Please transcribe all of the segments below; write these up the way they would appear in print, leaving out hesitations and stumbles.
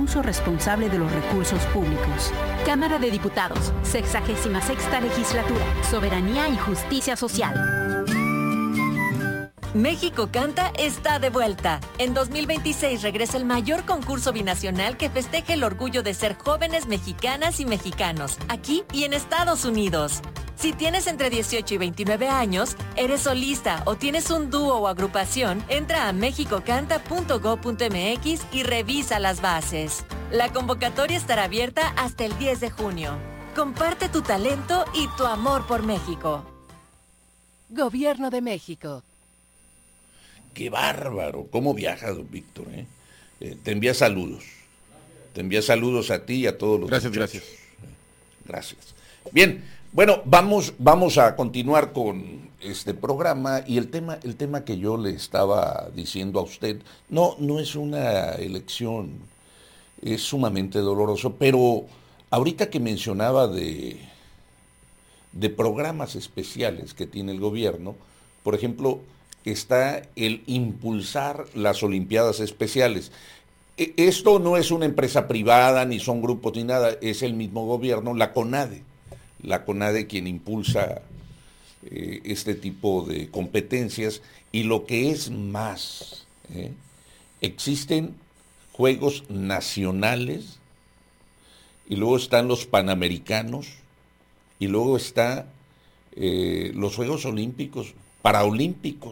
uso responsable de los recursos públicos. Cámara de Diputados, 66ª Legislatura, Soberanía y Justicia Social. México Canta está de vuelta. En 2026 regresa el mayor concurso binacional que festeje el orgullo de ser jóvenes mexicanas y mexicanos, aquí y en Estados Unidos. Si tienes entre 18 y 29 años, eres solista o tienes un dúo o agrupación, entra a mexicocanta.go.mx y revisa las bases. La convocatoria estará abierta hasta el 10 de junio. Comparte tu talento y tu amor por México. Gobierno de México. ¡Qué bárbaro! ¿Cómo viaja, don Víctor? Te envía saludos. Te envía saludos a ti y a todos los muchachos. Gracias. Bien, bueno, vamos a continuar con este programa y el tema que yo le estaba diciendo a usted, no es una elección, es sumamente doloroso, pero ahorita que mencionaba de programas especiales que tiene el gobierno, por ejemplo, está el impulsar las Olimpiadas Especiales. Esto no es una empresa privada, ni son grupos, ni nada, es el mismo gobierno, la CONADE quien impulsa este tipo de competencias, y lo que es más, existen Juegos Nacionales, y luego están los Panamericanos, y luego está los Juegos Olímpicos, Paraolímpicos,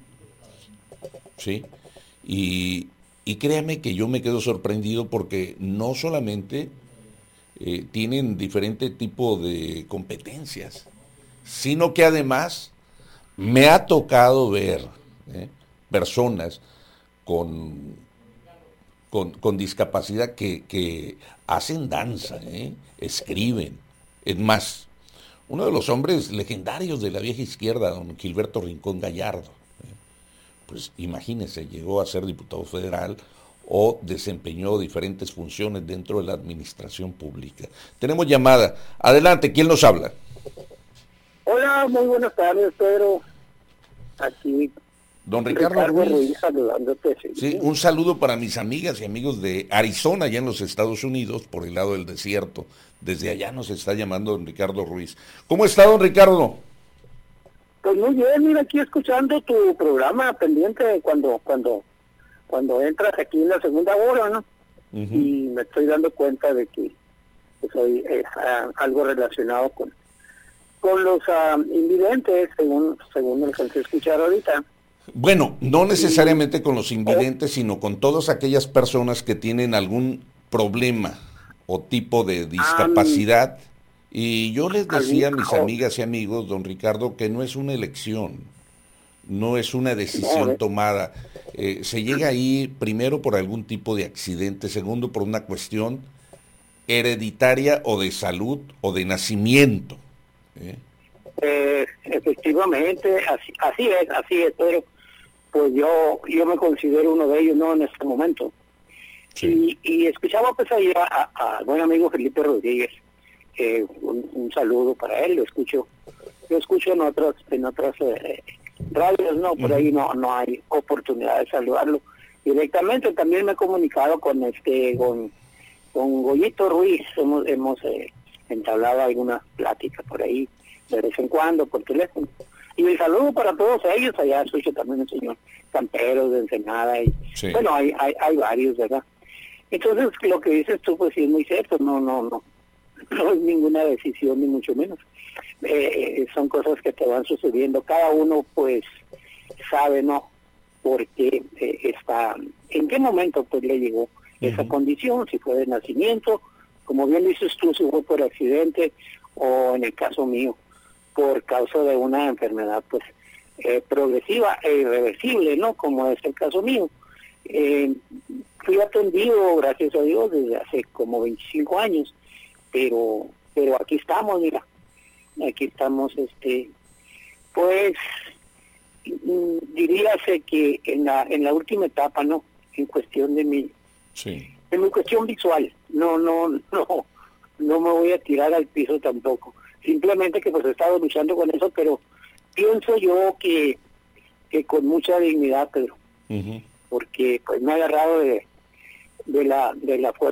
¿sí? Y créame que yo me quedo sorprendido porque no solamente tienen diferente tipo de competencias, sino que además me ha tocado ver personas con discapacidad que hacen danza, escriben. Es más, uno de los hombres legendarios de la vieja izquierda, don Gilberto Rincón Gallardo, pues imagínese, llegó a ser diputado federal o desempeñó diferentes funciones dentro de la administración pública. Tenemos llamada. Adelante, ¿quién nos habla? Hola, muy buenas tardes, Pedro. Aquí don Ricardo Ruiz. Saludándote. Sí, un saludo para mis amigas y amigos de Arizona, allá en los Estados Unidos, por el lado del desierto. Desde allá nos está llamando don Ricardo Ruiz. ¿Cómo está, don Ricardo? Pues muy bien, mira, aquí escuchando tu programa pendiente cuando entras aquí en la segunda hora, ¿no? Uh-huh. Y me estoy dando cuenta de que soy algo relacionado con los invidentes, según lo que se escuchar ahorita. Bueno, no necesariamente con los invidentes, sino con todas aquellas personas que tienen algún problema o tipo de discapacidad. Y yo les decía a mis amigas y amigos, don Ricardo, que no es una elección, no es una decisión tomada. Se llega ahí primero por algún tipo de accidente, segundo por una cuestión hereditaria o de salud o de nacimiento. Efectivamente, así es, pero pues yo me considero uno de ellos, no en este momento. Sí. Y escuchaba pues ahí a buen amigo Felipe Rodríguez, un saludo para él, lo escucho en otras radios, no, por ahí no hay oportunidad de saludarlo directamente. También me he comunicado con Goyito Ruiz, hemos entablado alguna plática por ahí de vez en cuando por teléfono. Y el saludo para todos ellos, allá escucho también el señor Camperos de Ensenada, y bueno, hay varios, ¿verdad? Entonces, lo que dices tú, pues sí es muy cierto, no es ninguna decisión, ni mucho menos. Son cosas que te van sucediendo, cada uno pues sabe, ¿no? Por qué está, en qué momento pues le llegó esa condición, si fue de nacimiento, como bien dices tú, si fue por accidente, o en el caso mío, por causa de una enfermedad pues progresiva e irreversible, ¿no? Como es el caso mío. Fui atendido, gracias a Dios, desde hace como 25 años, pero aquí estamos, mira, aquí estamos, pues, diríase que en la última etapa, ¿no? En cuestión de mi cuestión visual, no me voy a tirar al piso tampoco, simplemente que pues he estado luchando con eso, pero pienso yo que con mucha dignidad, Pedro, porque pues me he agarrado de la fuerza